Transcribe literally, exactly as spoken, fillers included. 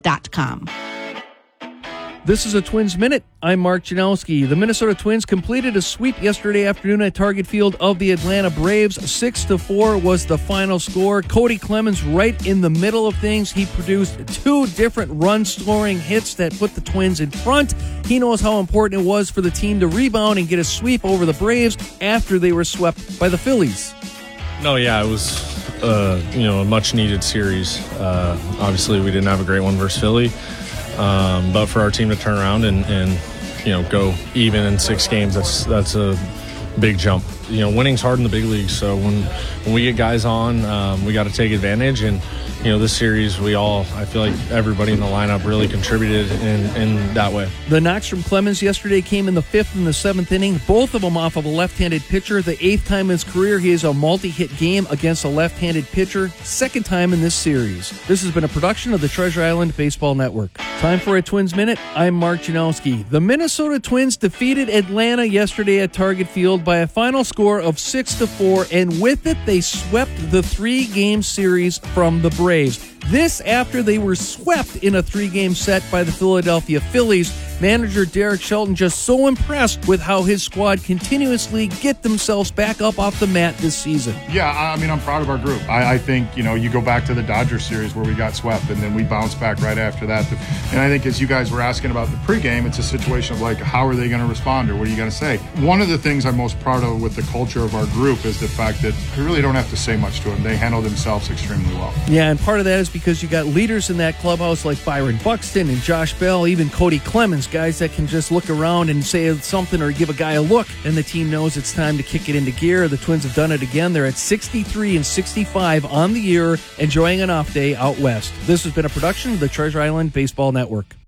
dot com. This is a Twins Minute. I'm Mark Janowski. The Minnesota Twins completed a sweep yesterday afternoon at Target Field of the Atlanta Braves. Six to four was the final score. Cody Clemens right in the middle of things. He produced two different run-scoring hits that put the Twins in front. He knows how important it was for the team to rebound and get a sweep over the Braves after they were swept by the Phillies. No, yeah, it was uh, you know a much-needed series. Uh, obviously, we didn't have a great one versus Philly. Um, but for our team to turn around and, and you know go even in six games, that's that's a big jump. You know, winning's hard in the big leagues. So when when we get guys on, um, we got to take advantage. And you know, this series, we all I feel like everybody in the lineup really contributed in, in that way. The knocks from Clemens yesterday came in the fifth and the seventh inning, both of them off of a left-handed pitcher. The eighth time in his career he has a multi-hit game against a left-handed pitcher. Second time in this series. This has been a production of the Treasure Island Baseball Network. Time for a Twins Minute. I'm Mark Janowski. The Minnesota Twins defeated Atlanta yesterday at Target Field by a final score of six to four, and with it they swept the three-game series from the Braves. This after they were swept in a three-game set by the Philadelphia Phillies. Manager Derek Shelton just so impressed with how his squad continuously get themselves back up off the mat this season. Yeah, I mean, I'm proud of our group. I, I think, you know, you go back to the Dodgers series where we got swept and then we bounced back right after that. And I think as you guys were asking about the pregame, it's a situation of like, how are they going to respond or what are you going to say? One of the things I'm most proud of with the culture of our group is the fact that we really don't have to say much to them. They handle themselves extremely well. Yeah, and part of that is because you got leaders in that clubhouse like Byron Buxton and Josh Bell, even Cody Clemens, guys that can just look around and say something or give a guy a look, and the team knows it's time to kick it into gear. The Twins have done it again. They're at sixty-three and sixty-five on the year, enjoying an off day out west. This has been a production of the Treasure Island Baseball Network.